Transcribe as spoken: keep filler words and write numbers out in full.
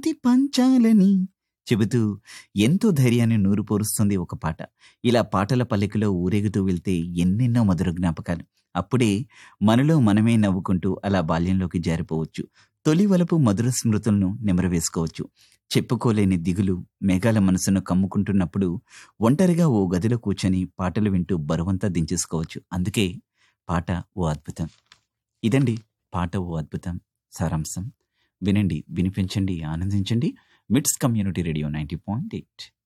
శాంతి పంచాలని చెబుతూ ఎంతో ధైర్యాన్ని నూరు పోరుస్తుంది ఒక పాట. ఇలా పాటల పల్లకిలో ఊరేగుతూ వెళ్తే ఎన్నెన్నో మధుర జ్ఞాపకాలు. అప్పుడే మనలో మనమే నవ్వుకుంటూ అలా బాల్యంలోకి జారిపోవచ్చు. తొలి వలపు మధుర స్మృతులను నెమరవేసుకోవచ్చు. చెప్పుకోలేని దిగులు మేఘాల మనసును కమ్ముకుంటున్నప్పుడు ఒంటరిగా ఓ గదిలో కూర్చొని పాటలు వింటూ బరువంతా దించేసుకోవచ్చు. అందుకే పాట ఓ అద్భుతం. ఇదండి పాట ఓ అద్భుతం సారాంశం. వినండి, వినిపించండి, ఆనందించండి. మిట్స్ community radio ninety point eight.